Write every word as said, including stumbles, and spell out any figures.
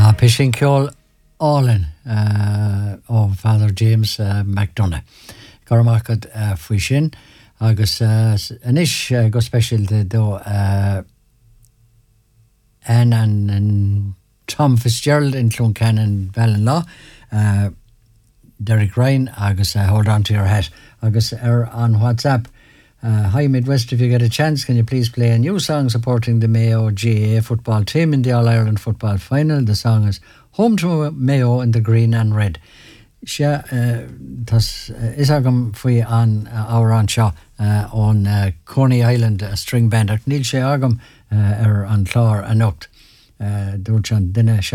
Pishin Ceol Allen uh, ó Father James uh, McDonough. Cormacad uh, faoi sin agus uh, anis uh, go specialte do uh, Anne and, and Tom Fitzgerald in Cloncanon Ballinlaw, uh, Derek Ryan agus uh, hold on to your hat agus er on WhatsApp. Uh, hi Midwest, if you get a chance, can you please play a new song supporting the Mayo G A A football team in the All-Ireland football final? The song is Home to Mayo in the Green and Red. Sia, uh, tas uh, is agam fwy an uh, our an sha uh, on uh, Coney Island uh, string band. Ac nil sé agam uh, er an chlár anocht. Uh, Dúirt an duine